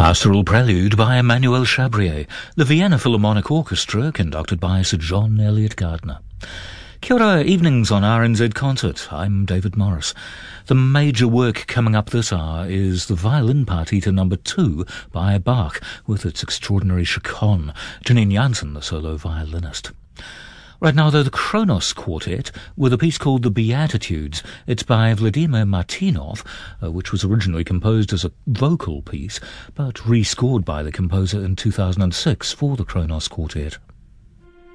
Pastoral Prelude by Emmanuel Chabrier, the Vienna Philharmonic Orchestra, conducted by Sir John Eliot Gardiner. Kia ora, evenings on RNZ Concert. I'm David Morris. The major work coming up this hour is the Violin Partita No. 2 by Bach, with its extraordinary chaconne, Janine Jansen, the solo violinist. Right now, though, the Kronos Quartet with a piece called The Beatitudes. It's by Vladimir Martynov, which was originally composed as a vocal piece, but rescored by the composer in 2006 for the Kronos Quartet.